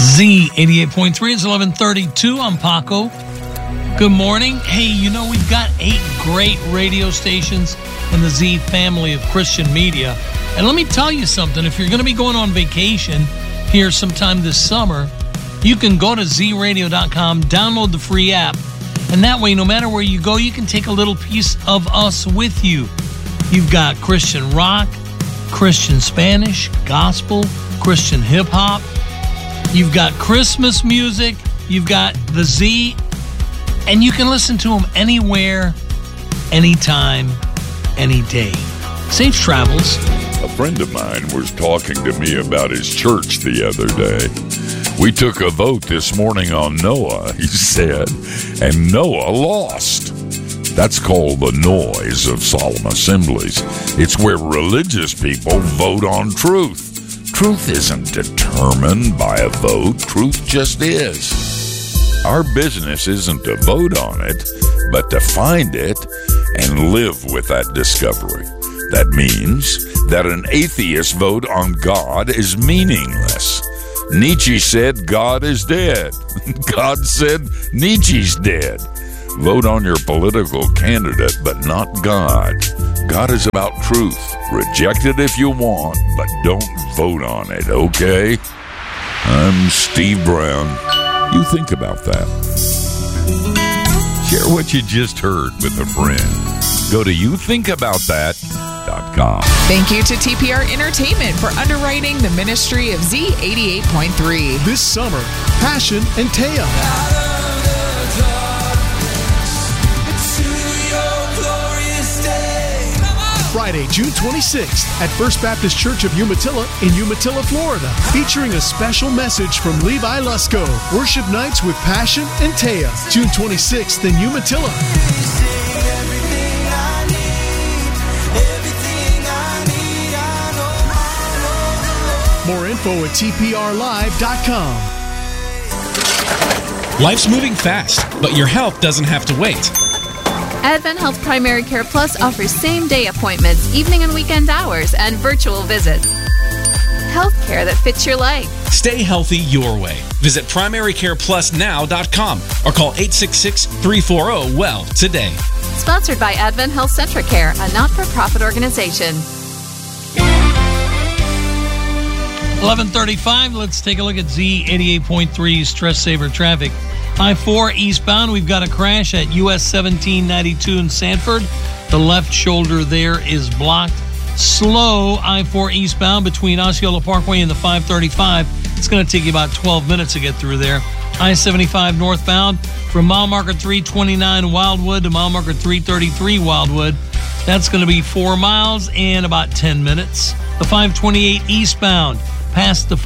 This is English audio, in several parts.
Z88.3, it's 11:32. I'm Paco. Good morning. Hey, you know, we've got 8 great radio stations in the Z family of Christian media. And let me tell you something. If you're going to be going on vacation here sometime this summer, you can go to zradio.com, download the free app, and that way, no matter where you go, you can take a little piece of us with you. You've got Christian rock, Christian Spanish, gospel, Christian hip-hop. You've got Christmas music. You've got the Z. And you can listen to them anywhere, anytime, any day. Safe travels. A friend of mine was talking to me about his church the other day. We took a vote this morning on Noah, he said, and Noah lost. That's called the noise of solemn assemblies. It's where religious people vote on truth. Truth isn't determined by a vote. Truth just is. Our business isn't to vote on it, but to find it and live with that discovery. That means that an atheist vote on God is meaningless. Nietzsche said God is dead. God said Nietzsche's dead. Vote on your political candidate, but not God. God is about truth. Reject it if you want, but don't vote on it, okay? I'm Steve Brown. You think about that. Share what you just heard with a friend. Go to youthinkaboutthat.com. Thank you to TPR Entertainment for underwriting the ministry of Z88.3. This summer, Passion and Taya. Friday, June 26th at First Baptist Church of Umatilla in Umatilla, Florida, featuring a special message from Levi Lusko. Worship nights with Passion and Taya, June 26th in Umatilla. More info at tprlive.com. Life's moving fast, but your health doesn't have to wait. Advent Health Primary Care Plus offers same-day appointments, evening and weekend hours, and virtual visits. Health care that fits your life. Stay healthy your way. Visit primarycareplusnow.com or call 866-340-WELL today. Sponsored by Advent Health Centricare, a not-for-profit organization. 11:35. Let's take a look at Z88.3 Stress Saver traffic. I-4 eastbound, we've got a crash at US 1792 in Sanford. The left shoulder there is blocked. Slow I-4 eastbound between Osceola Parkway and the 535. It's going to take you about 12 minutes to get through there. I-75 northbound from mile marker 329 Wildwood to mile marker 333 Wildwood. That's going to be 4 miles and about 10 minutes. The 528 eastbound past the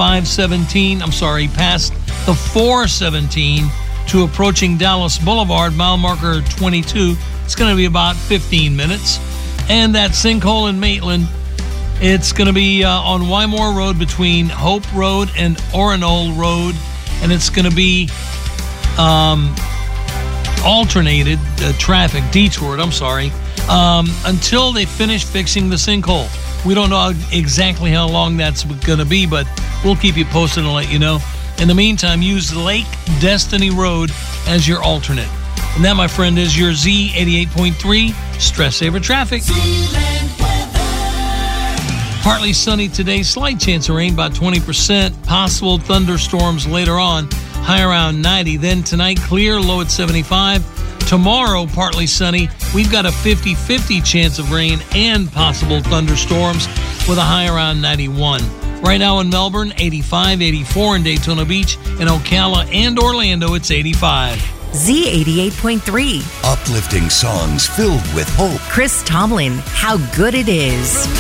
417 to approaching Dallas Boulevard, mile marker 22. It's going to be about 15 minutes. And that sinkhole in Maitland, it's going to be on Wymore Road between Hope Road and Orinole Road. And it's going to be alternated traffic, detoured, until they finish fixing the sinkhole. We don't know exactly how long that's going to be, but we'll keep you posted and let you know. In the meantime, use Lake Destiny Road as your alternate. And that, my friend, is your Z88.3 Stress Saver Traffic. Partly sunny today, slight chance of rain, about 20%. Possible thunderstorms later on, high around 90. Then tonight, clear, low at 75. Tomorrow, partly sunny. We've got a 50-50 chance of rain and possible thunderstorms with a high around 91. Right now in Melbourne, 85, 84 in Daytona Beach. In Ocala and Orlando, it's 85. Z88.3. Uplifting songs filled with hope. Chris Tomlin, How Good It Is.